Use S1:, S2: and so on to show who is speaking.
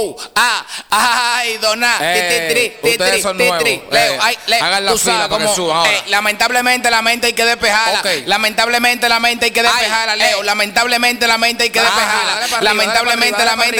S1: Ay, Doná.
S2: Ustedes son nuevos.
S1: Leo,
S2: hagan la
S1: tú
S2: fila
S1: sabes
S2: para que
S1: cómo,
S2: suban ahora.
S1: lamentablemente la mente hay que despejarla.
S2: Ok.
S1: Lamentablemente la mente hay que despejarla, Leo. Lamentablemente la mente hay que despejarla.
S2: Dale para arriba,
S1: Lamentablemente
S2: dale
S1: la
S2: para
S1: mente